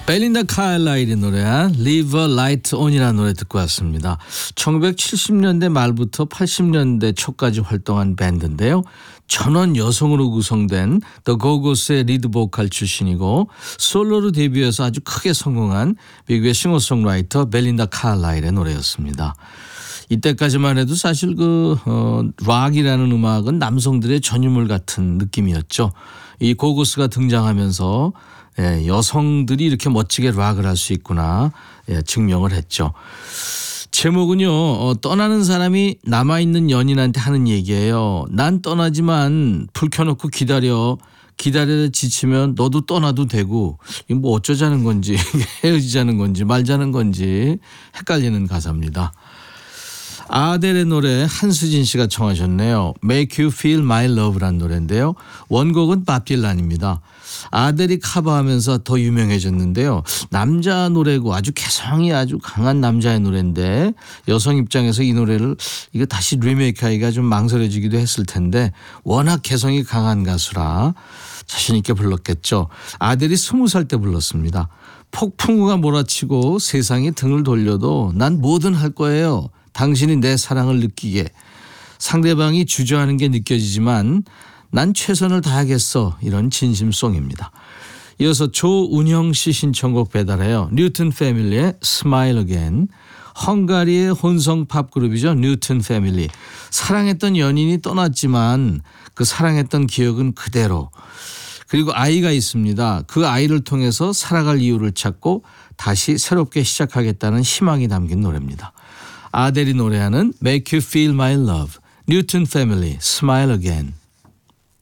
벨린다 카일라일이 노래한 Leave a Light On이라는 노래 듣고 왔습니다. 1970년대 말부터 80년대 초까지 활동한 밴드인데요. 전원 여성으로 구성된 The Go-Go's의 리드 보컬 출신이고 솔로로 데뷔해서 아주 크게 성공한 미국의 싱어송라이터 벨린다 카일라일의 노래였습니다. 이때까지만 해도 사실 락이라는 음악은 남성들의 전유물 같은 느낌이었죠. 이 고고스가 등장하면서 여성들이 이렇게 멋지게 락을 할 수 있구나 증명을 했죠. 제목은요. 떠나는 사람이 남아있는 연인한테 하는 얘기예요. 난 떠나지만 불 켜놓고 기다려다 지치면 너도 떠나도 되고 이거 뭐 어쩌자는 건지 헤어지자는 건지 말자는 건지 헷갈리는 가사입니다. 아델의 노래 한수진 씨가 청하셨네요. Make You Feel My Love라는 노래인데요. 원곡은 밥 딜란입니다. 아델이 커버하면서 더 유명해졌는데요. 남자 노래고 아주 개성이 아주 강한 남자의 노래인데 여성 입장에서 이 노래를 이거 다시 리메이크하기가 좀 망설여지기도 했을 텐데 워낙 개성이 강한 가수라 자신 있게 불렀겠죠. 아델이 20살 때 불렀습니다. 폭풍우가 몰아치고 세상이 등을 돌려도 난 뭐든 할 거예요. 당신이 내 사랑을 느끼게. 상대방이 주저하는 게 느껴지지만 난 최선을 다하겠어. 이런 진심송입니다. 이어서 조운영 씨 신청곡 배달해요. 뉴튼 패밀리의 Smile Again. 헝가리의 혼성 팝 그룹이죠. 뉴튼 패밀리. 사랑했던 연인이 떠났지만 그 사랑했던 기억은 그대로. 그리고 아이가 있습니다. 그 아이를 통해서 살아갈 이유를 찾고 다시 새롭게 시작하겠다는 희망이 담긴 노래입니다. 아델이 노래하는 Make You Feel My Love, 뉴튼 패밀리, Smile Again.